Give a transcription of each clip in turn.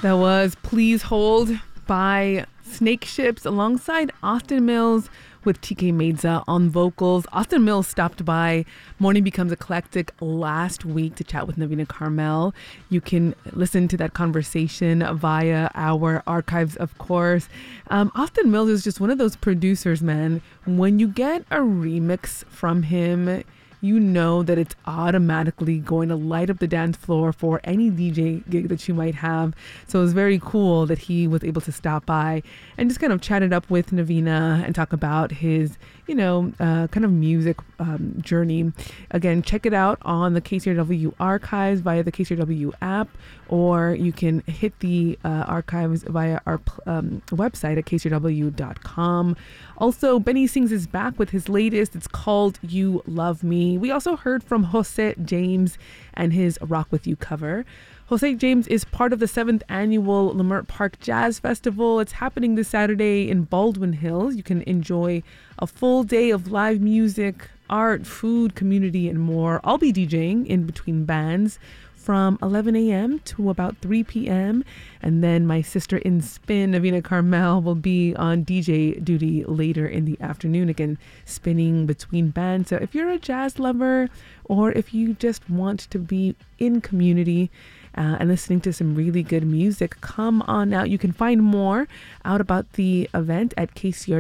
That was Please Hold by Snake Ships alongside Austin Mills with TK Meza on vocals. Austin Mills stopped by Morning Becomes Eclectic last week to chat with Navina Carmel. You can listen to that conversation via our archives, of course. Austin Mills is just one of those producers, man. When you get a remix from him, you know that it's automatically going to light up the dance floor for any DJ gig that you might have. So it was very cool that he was able to stop by and just kind of chat it up with Navina and talk about his, kind of music journey. Again, check it out on the KCRW archives via the KCRW app, or you can hit the archives via our website at kcrw.com. Also, Benny Sings is back with his latest. It's called You Love Me. We also heard from Jose James and his Rock With You cover. Jose James is part of the 7th annual Leimert Park Jazz Festival. It's happening this Saturday in Baldwin Hills. You can enjoy a full day of live music, art, food, community, and more. I'll be DJing in between bands from 11 a.m. to about 3 p.m. And then my sister in spin, Navina Carmel, will be on DJ duty later in the afternoon, again, spinning between bands. So if you're a jazz lover, or if you just want to be in community and listening to some really good music, come on out. You can find more out about the event at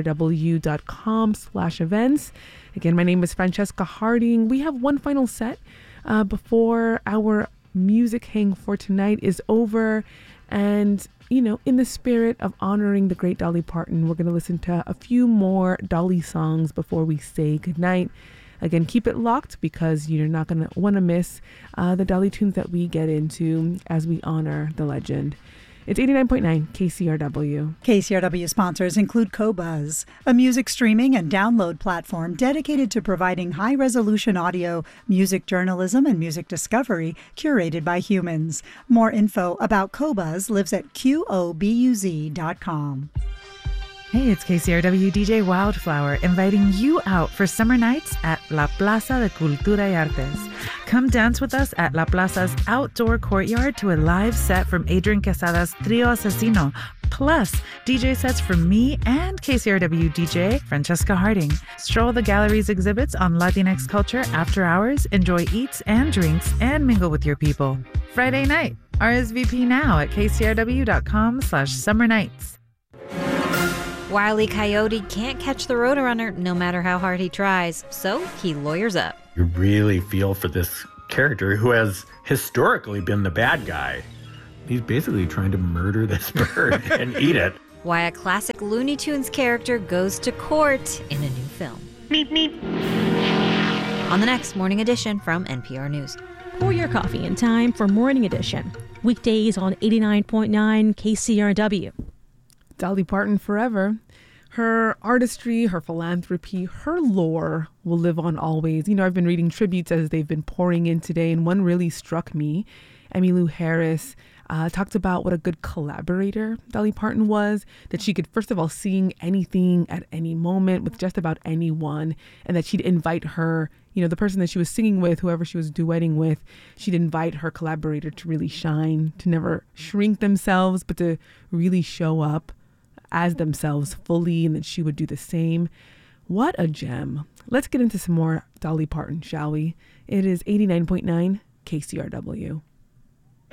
kcrw.com/events. Again, my name is Francesca Harding. We have one final set before our music hang for tonight is over. And, in the spirit of honoring the great Dolly Parton, we're going to listen to a few more Dolly songs before we say goodnight. Again, keep it locked because you're not going to want to miss the Dolly tunes that we get into as we honor the legend. It's 89.9 KCRW. KCRW sponsors include Qobuz, a music streaming and download platform dedicated to providing high-resolution audio, music journalism, and music discovery curated by humans. More info about Qobuz lives at qobuz.com. Hey, it's KCRW DJ Wildflower inviting you out for summer nights at La Plaza de Cultura y Artes. Come dance with us at La Plaza's outdoor courtyard to a live set from Adrian Quesada's Trio Asesino, plus DJ sets from me and KCRW DJ Francesca Harding. Stroll the gallery's exhibits on Latinx culture after hours, enjoy eats and drinks, and mingle with your people. Friday night, RSVP now at kcrw.com/summernights. Wile E. Coyote can't catch the Roadrunner no matter how hard he tries, so he lawyers up. You really feel for this character who has historically been the bad guy. He's basically trying to murder this bird and eat it. Why a classic Looney Tunes character goes to court in a new film. Meep, meep. On the next Morning Edition from NPR News. Pour your coffee in time for Morning Edition. Weekdays on 89.9 KCRW. Dolly Parton forever. Her artistry, her philanthropy, her lore will live on always. I've been reading tributes as they've been pouring in today, and one really struck me. Emmylou Harris talked about what a good collaborator Dolly Parton was, that she could, first of all, sing anything at any moment with just about anyone, and that she'd invite her, the person that she was singing with, whoever she was duetting with, she'd invite her collaborator to really shine, to never shrink themselves, but to really show up as themselves fully, and that she would do the same. What a gem. Let's get into some more Dolly Parton, shall we? It is 89.9 KCRW.